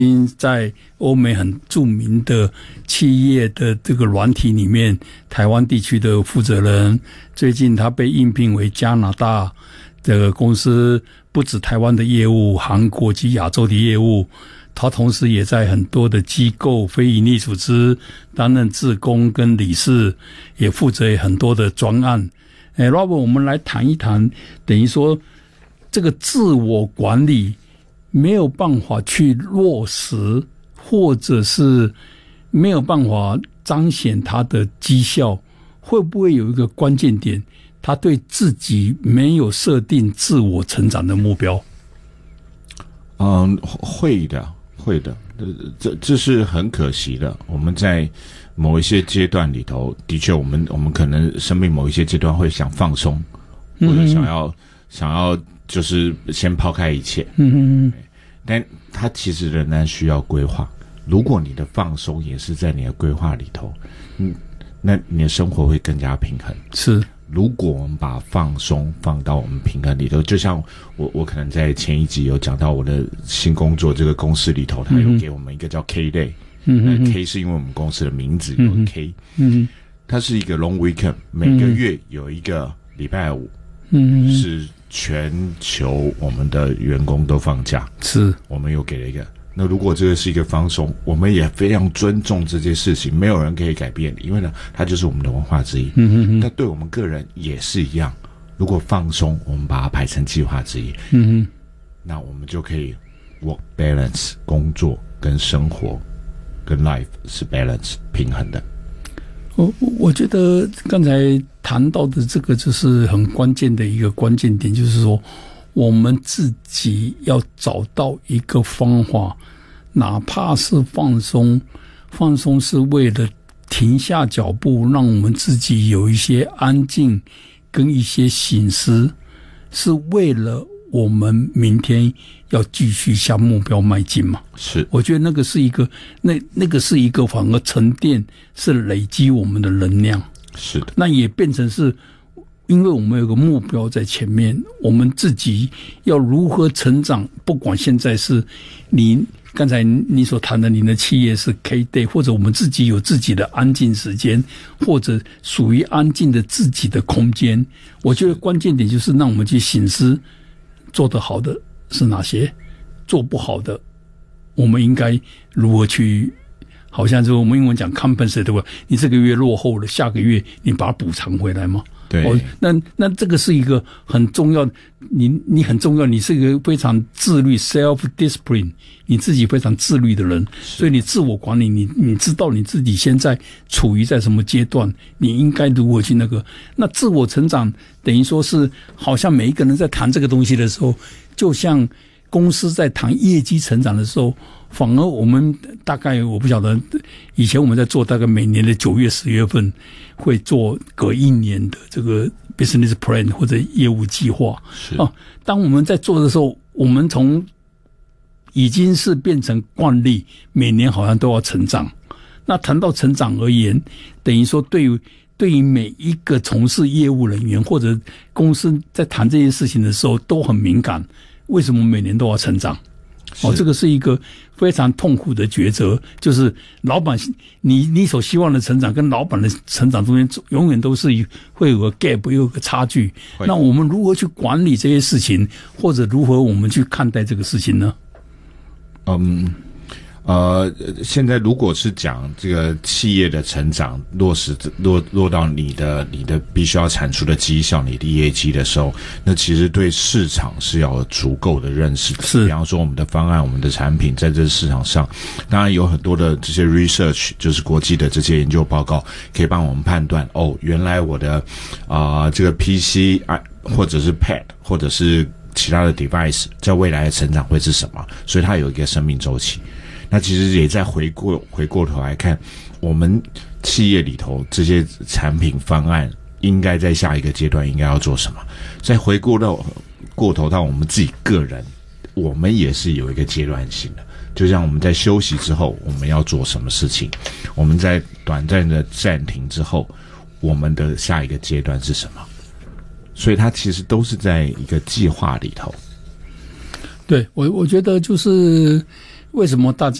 在欧美很著名的企业的这个软体里面，台湾地区的负责人，最近他被应聘为加拿大这个公司，不止台湾的业务，韩国及亚洲的业务，他同时也在很多的机构、非营利组织担任志工跟理事，也负责很多的专案。Robert， 我们来谈一谈，等于说这个自我管理没有办法去落实，或者是没有办法彰显它的绩效，会不会有一个关键点，他对自己没有设定自我成长的目标？ 会的，这是很可惜的。我们在某一些阶段里头，的确我们可能生命某一些阶段会想放松，或者想要就是先抛开一切，但它其实仍然需要规划。如果你的放松也是在你的规划里头，那你的生活会更加平衡。 是， 如果我们把放松放到我们平衡里头，就像我可能在前一集有讲到我的新工作这个公司里头，它有给我们一个叫 K Day，K 是因为我们公司的名字有 K，它是一个 long weekend， 每个月有一个礼拜五，是全球我们的员工都放假，是我们有给了一个。那如果这个是一个放松，我们也非常尊重这件事情，没有人可以改变，因为呢，它就是我们的文化之一。那对我们个人也是一样，如果放松，我们把它排成计划之一。那我们就可以 work balance， 工作跟生活跟 life 是 balance 平衡的。 我觉得刚才谈到的这个就是很关键的一个关键点，就是说我们自己要找到一个方法，哪怕是放松是为了停下脚步，让我们自己有一些安静跟一些省思，是为了我们明天要继续向目标迈进嘛。是，我觉得那个是一个那个是一个反而沉淀，是累积我们的能量。是的，那也变成是因为我们有个目标在前面，我们自己要如何成长，不管现在是你刚才你所谈的你的企业是 K Day， 或者我们自己有自己的安静时间，或者属于安静的自己的空间，我觉得关键点就是让我们去省思做得好的是哪些，做不好的我们应该如何去，好像是我们英文讲 compensate， 对吧？你这个月落后了，下个月你把它补偿回来吗？对，那这个是一个很重要，你很重要，你是一个非常自律 self discipline， 你自己非常自律的人，所以你自我管理，你知道你自己现在处于在什么阶段，你应该如何去那个。那自我成长等于说是好像每一个人在谈这个东西的时候，就像公司在谈业绩成长的时候，反而我们大概我不晓得，以前我们在做大概每年的9月10月份会做隔一年的这个 business plan 或者业务计划。是啊，当我们在做的时候，我们从已经是变成惯例，每年好像都要成长。那谈到成长而言，等于说对于每一个从事业务人员或者公司在谈这件事情的时候都很敏感。为什么每年都要成长？这个是一个非常痛苦的抉择，就是老板你所希望的成长跟老板的成长中间永远都是会有个 gap， 有个差距。那我们如何去管理这些事情，或者如何我们去看待这个事情呢？ 现在如果是讲这个企业的成长落到你的必须要产出的绩效，你的业绩的时候，那其实对市场是要有足够的认识的。是，比方说我们的方案、我们的产品在这市场上，当然有很多的这些 research， 就是国际的这些研究报告，可以帮我们判断原来我的这个 PC 或者是 Pad 或者是其他的 device 在未来的成长会是什么，所以它有一个生命周期。那其实也在回过头来看，我们企业里头这些产品方案应该在下一个阶段应该要做什么。再回过头到我们自己个人，我们也是有一个阶段性的。就像我们在休息之后，我们要做什么事情？我们在短暂的暂停之后，我们的下一个阶段是什么？所以它其实都是在一个计划里头。 对，我觉得就是为什么大